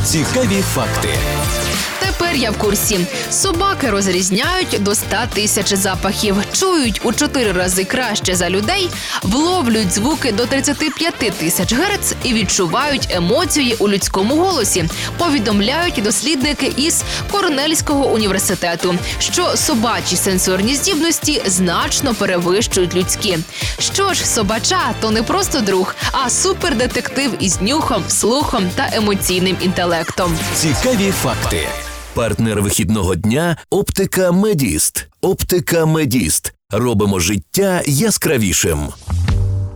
Цікаві факти. Тепер я в курсі. Собаки розрізняють до 100 тисяч запахів, чують у 4 рази краще за людей, вловлюють звуки до 35 тисяч герц і відчувають емоції у людському голосі, повідомляють дослідники із Корнельського університету, що собачі сенсорні здібності значно перевищують людські. Що ж, собача – то не просто друг, а супердетектив із нюхом, слухом та емоційним інтелектом. Цікаві факти. Партнер вихідного дня – Оптика Медіст. Оптика Медіст. Робимо життя яскравішим.